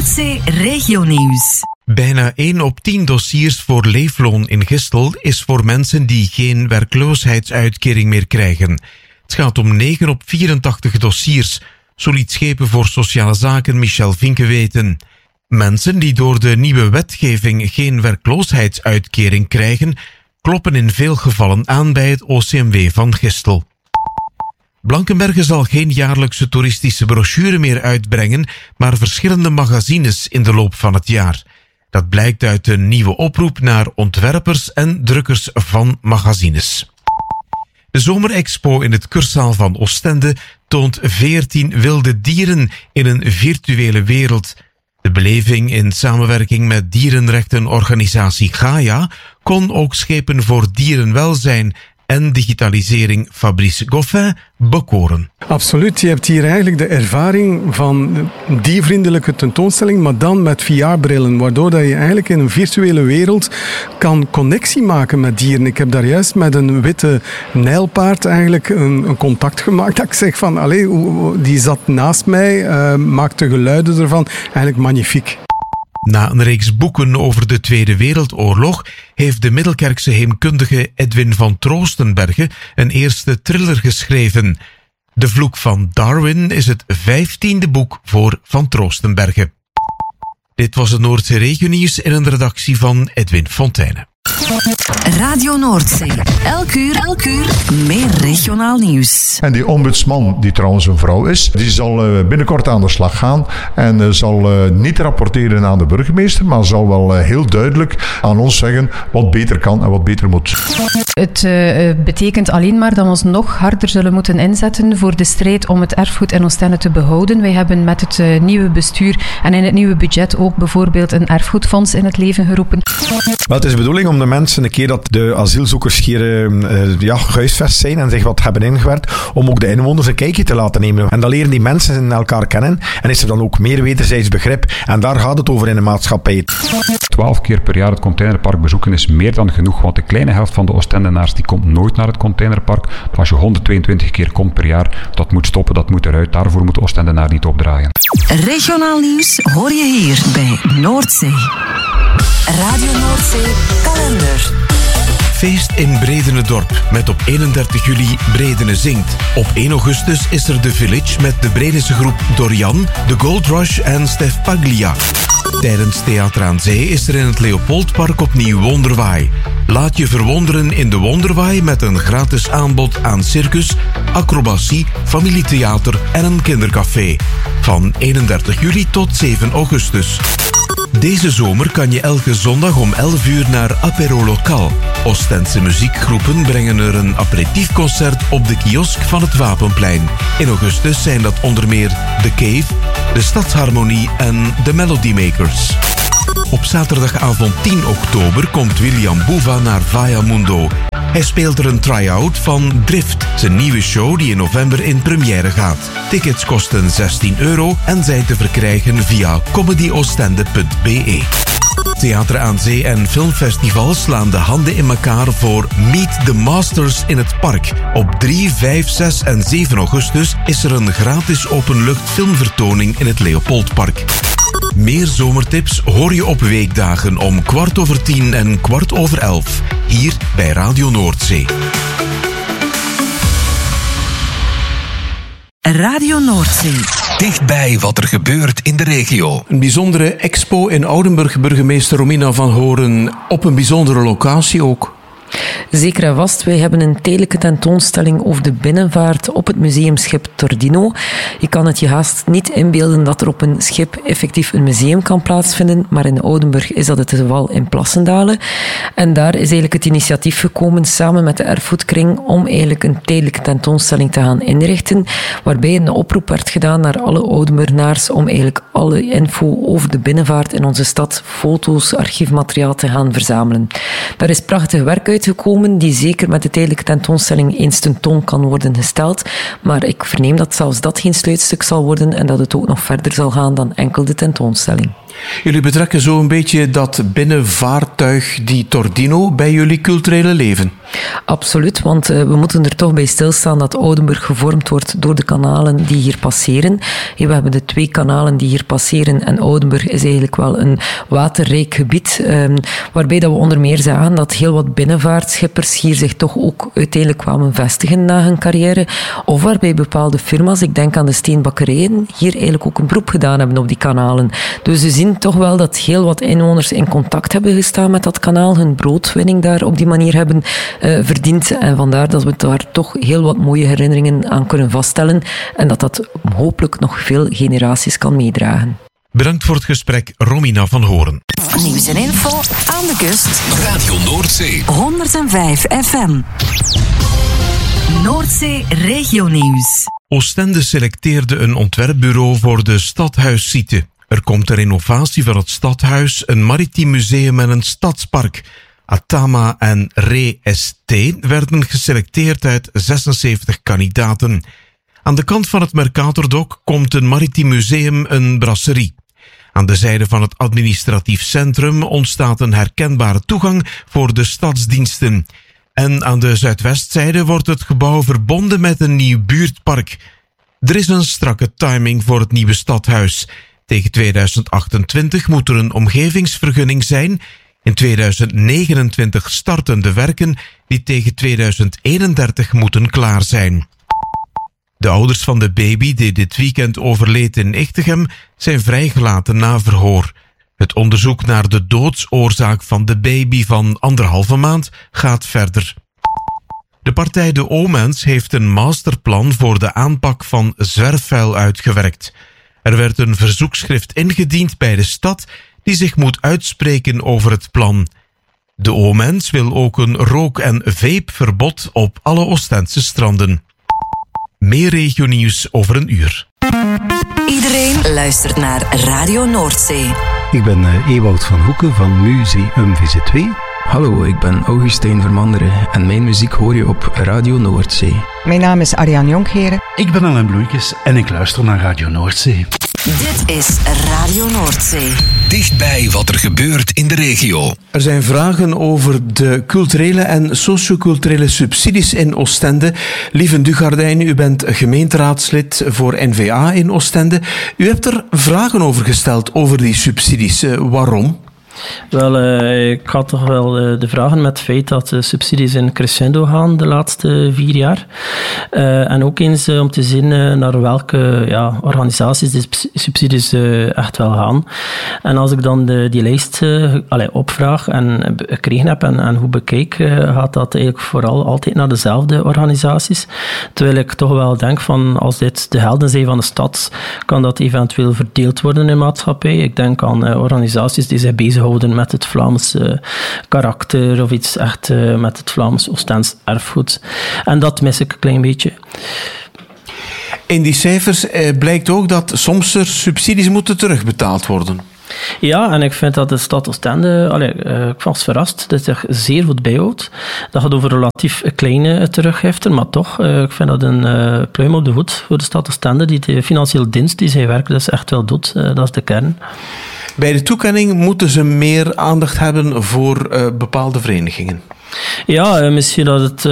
Noordzee Regionieuws. Bijna 1 op 10 dossiers voor leefloon in Gistel is voor mensen die geen werkloosheidsuitkering meer krijgen. Het gaat om 9 op 84 dossiers, zo liet Schepen voor Sociale Zaken Michel Vinke weten. Mensen die door de nieuwe wetgeving geen werkloosheidsuitkering krijgen, kloppen in veel gevallen aan bij het OCMW van Gistel. Blankenberge zal geen jaarlijkse toeristische brochure meer uitbrengen, maar verschillende magazines in de loop van het jaar. Dat blijkt uit een nieuwe oproep naar ontwerpers en drukkers van magazines. De zomerexpo in het Kurszaal van Oostende toont 14 wilde dieren in een virtuele wereld. De beleving in samenwerking met dierenrechtenorganisatie Gaia kon ook Schepen voor Dierenwelzijn en digitalisering Fabrice Goffin bekoren. Absoluut, je hebt hier eigenlijk de ervaring van die vriendelijke tentoonstelling, maar dan met VR-brillen, waardoor dat je eigenlijk in een virtuele wereld kan connectie maken met dieren. Ik heb daar juist met een witte nijlpaard eigenlijk een contact gemaakt. Dat ik zeg van, die zat naast mij, maakte geluiden ervan. Eigenlijk magnifiek. Na een reeks boeken over de Tweede Wereldoorlog heeft de Middelkerkse heemkundige Edwin van Troostenberge een eerste thriller geschreven. De Vloek van Darwin is het 15e boek voor Van Troostenberge. Dit was het Noordzee Regionieuws in een redactie van Edwin Fontijne. Radio Noordzee. Elk uur meer regionaal nieuws. En die ombudsman, die trouwens een vrouw is, die zal binnenkort aan de slag gaan en zal niet rapporteren aan de burgemeester, maar zal wel heel duidelijk aan ons zeggen wat beter kan en wat beter moet. Het betekent alleen maar dat we ons nog harder zullen moeten inzetten voor de strijd om het erfgoed in Oostende te behouden. Wij hebben met het nieuwe bestuur en in het nieuwe budget ook bijvoorbeeld een erfgoedfonds in het leven geroepen. Wel, het is de bedoeling om de mensen een keer dat de asielzoekers hier gehuisvest zijn en zich wat hebben ingewerkt, om ook de inwoners een kijkje te laten nemen. En dan leren die mensen elkaar kennen en is er dan ook meer wederzijds begrip. En daar gaat het over in de maatschappij. 12 keer per jaar het containerpark bezoeken is meer dan genoeg, want de kleine helft van de Oostendenaars die komt nooit naar het containerpark. Als je 122 keer komt per jaar, dat moet stoppen, dat moet eruit. Daarvoor moet de Oostendenaar niet opdraaien. Regionaal nieuws hoor je hier bij Noordzee. Radio Noordzee kalender. Feest in Bredenedorp met op 31 juli Bredene zingt. Op 1 augustus is er de Village met de Bredense groep Dorian, de Gold Rush en Stef Paglia. Tijdens Theater aan Zee is er in het Leopoldpark opnieuw Wonderwaai. Laat je verwonderen in de Wonderwaai met een gratis aanbod aan circus, acrobatie, familietheater en een kindercafé. Van 31 juli tot 7 augustus. Deze zomer kan je elke zondag om 11 uur naar Apéro Lokaal. Oostense muziekgroepen brengen er een aperitiefconcert op de kiosk van het Wapenplein. In augustus zijn dat onder meer The Cave, de Stadsharmonie en de Melody Makers. Op zaterdagavond 10 oktober komt William Boeva naar Vaya Mundo. Hij speelt er een try-out van Drift, zijn nieuwe show die in november in première gaat. Tickets kosten €16 en zijn te verkrijgen via comedyoostende.be. Theater aan Zee en Filmfestival slaan de handen in elkaar voor Meet the Masters in het park. Op 3, 5, 6 en 7 augustus is er een gratis openlucht filmvertoning in het Leopoldpark. Meer zomertips hoor je op weekdagen om 10:15 en 11:15. Hier bij Radio Noordzee. Radio Noordzee. Dichtbij wat er gebeurt in de regio. Een bijzondere expo in Oudenburg, burgemeester Romina van Horen, op een bijzondere locatie ook. Zeker en vast. Wij hebben een tijdelijke tentoonstelling over de binnenvaart op het museumschip Tordino. Je kan het je haast niet inbeelden dat er op een schip effectief een museum kan plaatsvinden, maar in Oudenburg is dat het geval in Plassendalen. En daar is eigenlijk het initiatief gekomen samen met de Erfgoedkring om eigenlijk een tijdelijke tentoonstelling te gaan inrichten, waarbij een oproep werd gedaan naar alle Oudenburgenaars om eigenlijk alle info over de binnenvaart in onze stad, foto's, archiefmateriaal te gaan verzamelen. Daar is prachtig werk uitgekomen, die zeker met de tijdelijke tentoonstelling eens tentoon kan worden gesteld. Maar ik verneem dat zelfs dat geen sluitstuk zal worden en dat het ook nog verder zal gaan dan enkel de tentoonstelling. Jullie betrekken zo een beetje dat binnenvaartuig, die Tordino, bij jullie culturele leven. Absoluut, want we moeten er toch bij stilstaan dat Oudenburg gevormd wordt door de kanalen die hier passeren. We hebben de 2 kanalen die hier passeren en Oudenburg is eigenlijk wel een waterrijk gebied, waarbij dat we onder meer zagen dat heel wat binnenvaartschippers hier zich toch ook uiteindelijk kwamen vestigen na hun carrière, of waarbij bepaalde firma's, ik denk aan de steenbakkerijen, hier eigenlijk ook een beroep gedaan hebben op die kanalen. Dus we zien toch wel dat heel wat inwoners in contact hebben gestaan met dat kanaal, hun broodwinning daar op die manier hebben verdiend. En vandaar dat we daar toch heel wat mooie herinneringen aan kunnen vaststellen en dat hopelijk nog veel generaties kan meedragen. Bedankt voor het gesprek, Romina van Horen. Nieuws en info aan de kust. Radio Noordzee. 105 FM. Noordzee Regionieuws. Oostende selecteerde een ontwerpbureau voor de stadhuissite. Er komt een renovatie van het stadhuis, een maritiem museum en een stadspark. Atama en Re-ST werden geselecteerd uit 76 kandidaten. Aan de kant van het Mercatordok komt een maritiem museum, een brasserie. Aan de zijde van het administratief centrum ontstaat een herkenbare toegang voor de stadsdiensten. En aan de zuidwestzijde wordt het gebouw verbonden met een nieuw buurtpark. Er is een strakke timing voor het nieuwe stadhuis. Tegen 2028 moet er een omgevingsvergunning zijn. In 2029 starten de werken die tegen 2031 moeten klaar zijn. De ouders van de baby die dit weekend overleed in Ichtegem zijn vrijgelaten na verhoor. Het onderzoek naar de doodsoorzaak van de baby van 1,5 maand gaat verder. De partij De Omens heeft een masterplan voor de aanpak van zwerfvuil uitgewerkt. Er werd een verzoekschrift ingediend bij de stad die zich moet uitspreken over het plan. De Omens wil ook een rook- en vapeverbod op alle Oostense stranden. Meer regionieuws over een uur. Iedereen luistert naar Radio Noordzee. Ik ben Ewout van Hoeken van Museum VZ2. Hallo, ik ben Augustijn Vermanderen en mijn muziek hoor je op Radio Noordzee. Mijn naam is Ariane Jonkheren. Ik ben Alain Bloeikes en ik luister naar Radio Noordzee. Dit is Radio Noordzee. Dichtbij wat er gebeurt in de regio. Er zijn vragen over de culturele en socioculturele subsidies in Oostende. Lieven Dugardijn, u bent gemeenteraadslid voor N-VA in Oostende. U hebt er vragen over gesteld, over die subsidies. Waarom? Wel, ik had toch wel de vragen met het feit dat de subsidies in crescendo gaan de laatste 4 jaar. En ook eens om te zien naar welke organisaties die subsidies echt wel gaan. En als ik dan die lijst opvraag en gekregen heb en hoe bekijk, gaat dat eigenlijk vooral altijd naar dezelfde organisaties. Terwijl ik toch wel denk van, als dit de helden zijn van de stad, kan dat eventueel verdeeld worden in de maatschappij. Ik denk aan organisaties die zich bezighouden met het Vlaamse karakter of iets echt met het Vlaams Oostends erfgoed. En dat mis ik een klein beetje. In die cijfers blijkt ook dat soms er subsidies moeten terugbetaald worden. Ja, en ik vind dat de stad Oostende, ik was verrast, dat zich zeer goed bijhoudt. Dat gaat over relatief kleine teruggiften, maar toch, ik vind dat een pluim op de hoed voor de stad Oostende, die de financiële dienst die zij werkt dus echt wel doet. Dat is de kern. Bij de toekenning moeten ze meer aandacht hebben voor bepaalde verenigingen. Ja, misschien dat het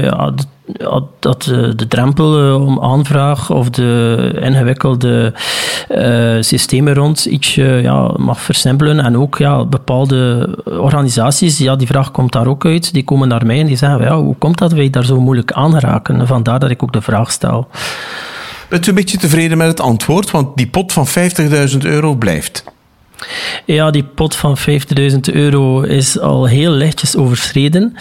dat de drempel om aanvraag of de ingewikkelde systemen rond iets mag versimpelen. En ook bepaalde organisaties, die vraag komt daar ook uit, die komen naar mij en die zeggen, hoe komt dat wij daar zo moeilijk aan geraken? Vandaar dat ik ook de vraag stel. Bent u een beetje tevreden met het antwoord? Want die pot van €50.000 blijft. Ja, die pot van €50.000 is al heel lichtjes overschreden.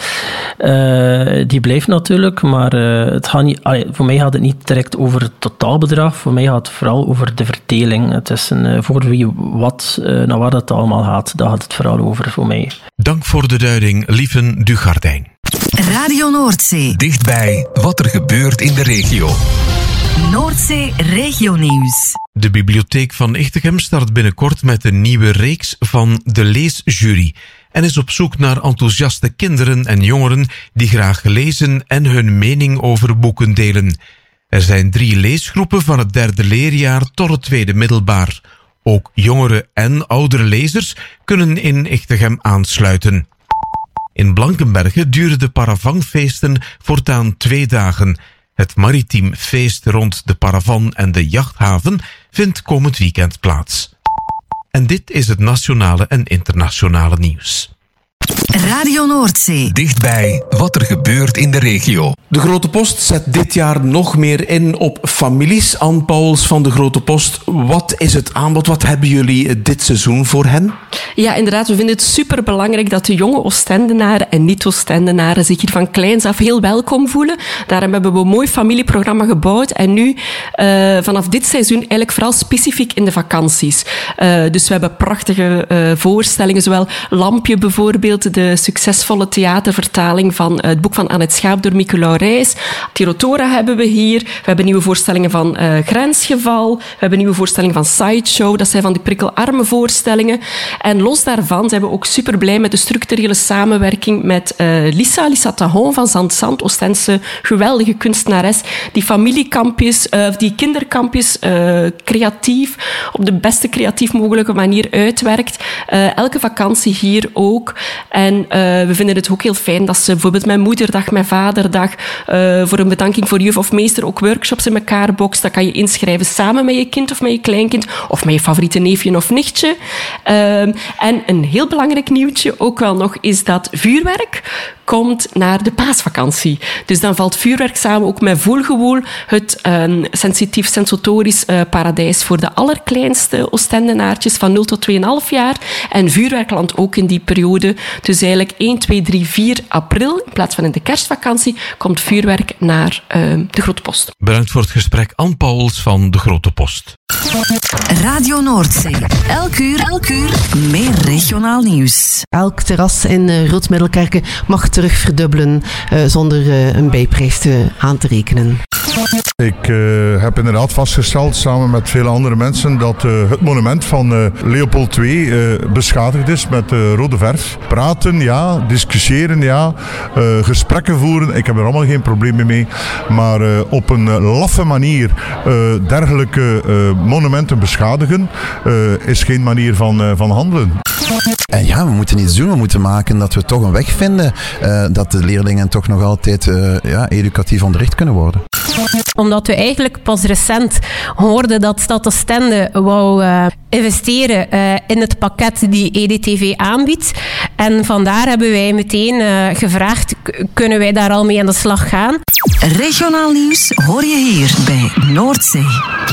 Die blijft natuurlijk, maar het gaat niet, voor mij gaat het niet direct over het totaalbedrag. Voor mij gaat het vooral over de verdeling. Het is voor wie wat, naar waar het allemaal gaat. Daar gaat het vooral over voor mij. Dank voor de duiding, Lieven Dugardijn. Radio Noordzee. Dichtbij wat er gebeurt in de regio. Noordzee Regionieuws. De bibliotheek van Ichtegem start binnenkort met een nieuwe reeks van de Leesjury en is op zoek naar enthousiaste kinderen en jongeren die graag lezen en hun mening over boeken delen. Er zijn 3 leesgroepen van het 3e leerjaar tot het 2e middelbaar. Ook jongere en oudere lezers kunnen in Echtegem aansluiten. In Blankenberge duren de paravangfeesten voortaan 2 dagen. Het maritiem feest rond de paravan en de jachthaven vindt komend weekend plaats. En dit is het nationale en internationale nieuws. Radio Noordzee. Dichtbij wat er gebeurt in de regio. De Grote Post zet dit jaar nog meer in op families. Anne Pauwels van de Grote Post, wat is het aanbod? Wat hebben jullie dit seizoen voor hen? Ja, inderdaad. We vinden het superbelangrijk dat de jonge Oostendenaren en niet-Oostendenaren zich hier van kleins af heel welkom voelen. Daarom hebben we een mooi familieprogramma gebouwd. En nu, vanaf dit seizoen, eigenlijk vooral specifiek in de vakanties. Dus we hebben prachtige voorstellingen, zowel Lampje bijvoorbeeld, de succesvolle theatervertaling van het boek van Annette Schaap door Nicolau Reis. Tirotora hebben we hier. We hebben nieuwe voorstellingen van Grensgeval. We hebben nieuwe voorstellingen van Sideshow. Dat zijn van die prikkelarme voorstellingen. En los daarvan zijn we ook super blij met de structurele samenwerking met Lisa Tahon van Zand, Oostense geweldige kunstenares, die familiekampjes, die kinderkampjes creatief, op de beste creatief mogelijke manier uitwerkt. Elke vakantie hier ook. En we vinden het ook heel fijn dat ze bijvoorbeeld met Moederdag, met Vaderdag, voor een bedanking voor juf of meester ook workshops in elkaar bokst. Dat kan je inschrijven samen met je kind of met je kleinkind, of met je favoriete neefje of nichtje. En een heel belangrijk nieuwtje ook wel nog is dat vuurwerk komt naar de paasvakantie. Dus dan valt vuurwerk samen ook met Voelgewoel, het sensitief sensotorisch paradijs voor de allerkleinste Oostendenaartjes van 0 tot 2,5 jaar. En vuurwerk landt ook in die periode. Dus eigenlijk 1, 2, 3, 4 april, in plaats van in de kerstvakantie, komt vuurwerk naar de Grote Post. Bedankt voor het gesprek, Anne Pauwels van de Grote Post. Radio Noordzee. Elk uur meer regionaal nieuws. Elk terras in Rood-Middelkerke mag terug verdubbelen zonder een bijprijs aan te rekenen. Ik heb inderdaad vastgesteld, samen met vele andere mensen, dat het monument van Leopold II beschadigd is met rode verf. Praten, ja. Discussiëren, ja. Gesprekken voeren, ik heb er allemaal geen probleem mee. Maar op een laffe manier dergelijke monumenten beschadigen is geen manier van handelen. En ja, we moeten iets doen. We moeten maken dat we toch een weg vinden. Dat de leerlingen toch nog altijd educatief onderricht kunnen worden. Omdat we eigenlijk pas recent hoorden dat Stad Oostende wou investeren in het pakket die EDTV aanbiedt. En vandaar hebben wij meteen gevraagd, kunnen wij daar al mee aan de slag gaan? Regionaal nieuws hoor je hier bij Noordzee.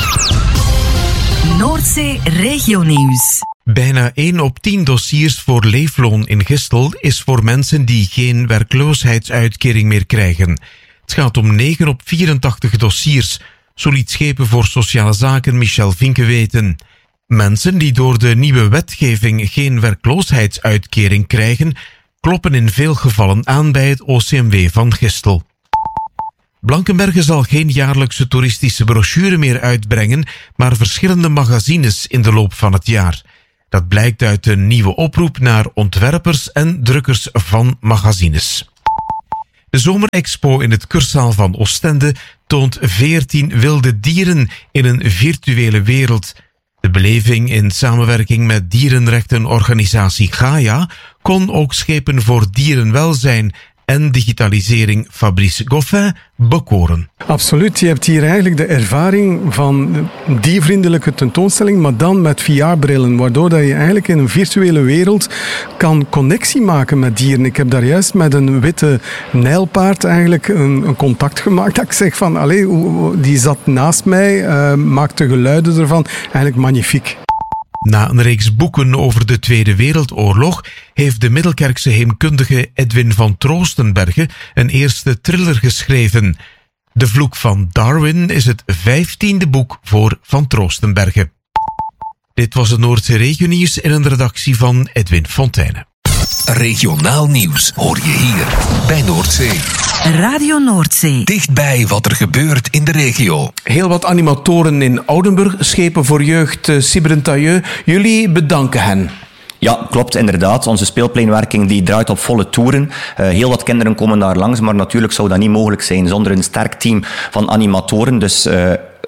Noordzee Regionieuws. Bijna 1 op 10 dossiers voor leefloon in Gistel is voor mensen die geen werkloosheidsuitkering meer krijgen. Het gaat om 9 op 84 dossiers, zo liet Schepen voor Sociale Zaken Michel Vinke weten. Mensen die door de nieuwe wetgeving geen werkloosheidsuitkering krijgen, kloppen in veel gevallen aan bij het OCMW van Gistel. Blankenberge zal geen jaarlijkse toeristische brochure meer uitbrengen, maar verschillende magazines in de loop van het jaar. Dat blijkt uit een nieuwe oproep naar ontwerpers en drukkers van magazines. De zomerexpo in het Kurszaal van Oostende toont 14 wilde dieren in een virtuele wereld. De beleving in samenwerking met dierenrechtenorganisatie Gaia kon ook Schepen voor Dierenwelzijn en digitalisering Fabrice Goffin bekoren. Absoluut. Je hebt hier eigenlijk de ervaring van die vriendelijke tentoonstelling, maar dan met VR-brillen, waardoor dat je eigenlijk in een virtuele wereld kan connectie maken met dieren. Ik heb daar juist met een witte nijlpaard eigenlijk een contact gemaakt. Dat ik zeg van, die zat naast mij, maakte geluiden ervan. Eigenlijk magnifiek. Na een reeks boeken over de Tweede Wereldoorlog heeft de Middelkerkse heemkundige Edwin van Troostenberge een eerste thriller geschreven. De Vloek van Darwin is het 15e boek voor Van Troostenberge. Dit was het Noordzee Regionieuws in een redactie van Edwin Fontijne. Regionaal nieuws hoor je hier bij Noordzee. Radio Noordzee. Dichtbij wat er gebeurt in de regio. Heel wat animatoren in Oudenburg, Schepen voor Jeugd, Cibrentailleux. Jullie bedanken hen. Ja, klopt, inderdaad. Onze speelpleinwerking die draait op volle toeren. Heel wat kinderen komen daar langs, maar natuurlijk zou dat niet mogelijk zijn zonder een sterk team van animatoren. Dus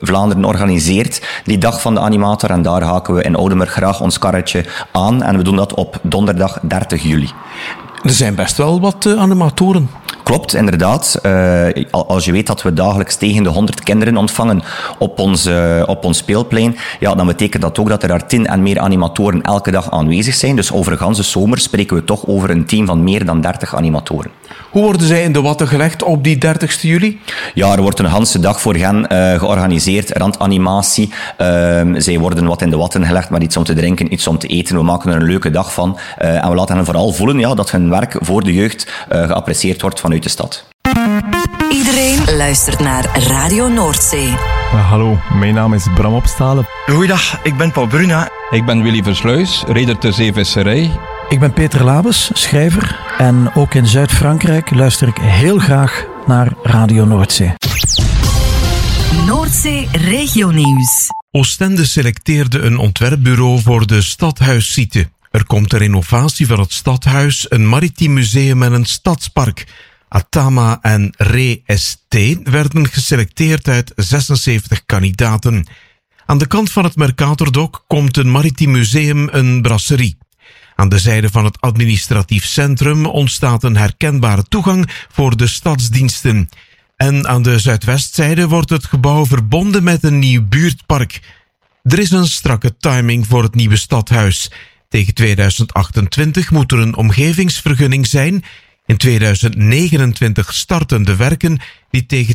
Vlaanderen organiseert die dag van de animator. En daar haken we in Oudenburg graag ons karretje aan. En we doen dat op donderdag 30 juli. Er zijn best wel wat animatoren. Klopt, inderdaad. Als je weet dat we dagelijks tegen de 100 kinderen ontvangen op ons speelplein, ja, dan betekent dat ook dat er daar 10 en meer animatoren elke dag aanwezig zijn. Dus over ganse zomer spreken we toch over een team van meer dan 30 animatoren. Hoe worden zij in de watten gelegd op die 30 juli? Ja, er wordt een ganse dag voor hen georganiseerd, randanimatie. Zij worden wat in de watten gelegd met iets om te drinken, iets om te eten. We maken er een leuke dag van. En we laten hen vooral voelen dat hun werk voor de jeugd geapprecieerd wordt vanuit de stad. Iedereen luistert naar Radio Noordzee. Hallo, mijn naam is Bram Opstalen. Goeiedag, ik ben Paul Bruna. Ik ben Willy Versluis, reder ter zeevisserij. Ik ben Peter Labes, schrijver. En ook in Zuid-Frankrijk luister ik heel graag naar Radio Noordzee. Noordzee Regionieuws. Oostende selecteerde een ontwerpbureau voor de stadhuissite. Er komt ter renovatie van het stadhuis een maritiem museum en een stadspark. Atama en Re-ST werden geselecteerd uit 76 kandidaten. Aan de kant van het Mercatordok komt een maritiem museum, een brasserie. Aan de zijde van het administratief centrum ontstaat een herkenbare toegang voor de stadsdiensten. En aan de zuidwestzijde wordt het gebouw verbonden met een nieuw buurtpark. Er is een strakke timing voor het nieuwe stadhuis. Tegen 2028 moet er een omgevingsvergunning zijn. In 2029 starten de werken die tegen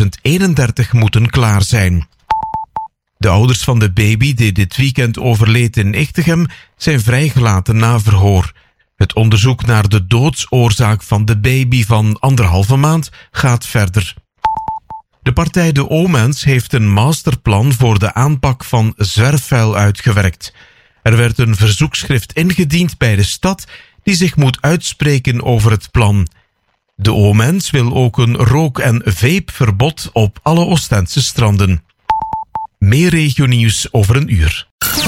2031 moeten klaar zijn. De ouders van de baby die dit weekend overleed in Ichtegem zijn vrijgelaten na verhoor. Het onderzoek naar de doodsoorzaak van de baby van 1,5 maand gaat verder. De partij De Omens heeft een masterplan voor de aanpak van zwerfvuil uitgewerkt. Er werd een verzoekschrift ingediend bij de stad die zich moet uitspreken over het plan. De Omens wil ook een rook- en vapeverbod op alle Oostense stranden. Meer regionieuws over een uur.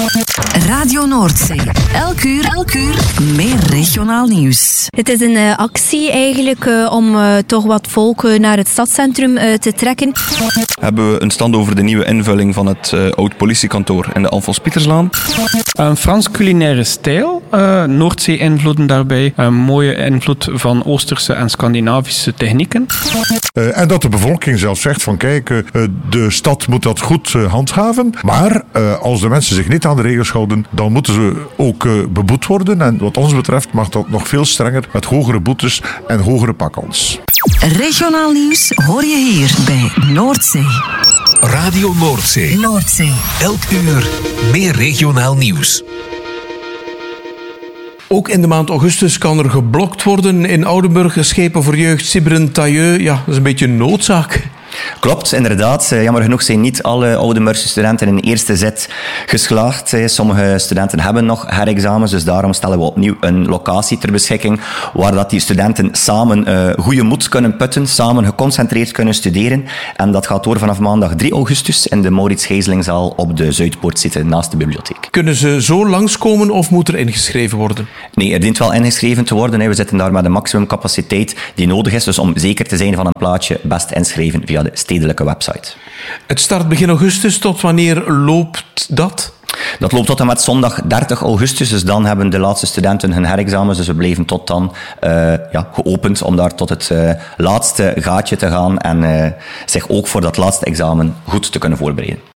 Radio Noordzee. Elk uur meer regionaal nieuws. Het is een actie eigenlijk om toch wat volk naar het stadscentrum te trekken. Hebben we een stand over de nieuwe invulling van het oud politiekantoor in de Alfons Pieterslaan. Een Frans culinaire stijl, Noordzee-invloeden daarbij, een mooie invloed van Oosterse en Scandinavische technieken. En dat de bevolking zelf zegt van kijk, de stad moet dat goed handhaven, maar als de mensen zich niet aan de regels houden, dan moeten ze ook beboet worden. En wat ons betreft mag dat nog veel strenger met hogere boetes en hogere pakkans. Regionaal nieuws hoor je hier bij Noordzee. Radio Noordzee. Noordzee. Elk uur meer regionaal nieuws. Ook in de maand augustus kan er geblokt worden in Oudenburg. Schepen voor jeugd, Sibren, Tailleux. Ja, dat is een beetje een noodzaak. Klopt, inderdaad. Jammer genoeg zijn niet alle Oudenburgse studenten in de eerste zet geslaagd. Sommige studenten hebben nog herexamens, dus daarom stellen we opnieuw een locatie ter beschikking waar dat die studenten samen goede moed kunnen putten, samen geconcentreerd kunnen studeren. En dat gaat door vanaf maandag 3 augustus in de Maurits Gijzelingzaal op de Zuidpoort zitten naast de bibliotheek. Kunnen ze zo langskomen of moet er ingeschreven worden? Nee, er dient wel ingeschreven te worden. We zitten daar met een maximumcapaciteit die nodig is. Dus om zeker te zijn van een plaatje, best inschrijven via de stedelijke website. Het start begin augustus. Tot wanneer loopt dat? Dat loopt tot en met zondag 30 augustus. Dus dan hebben de laatste studenten hun herexamens. Dus we blijven tot dan geopend om daar tot het laatste gaatje te gaan en zich ook voor dat laatste examen goed te kunnen voorbereiden.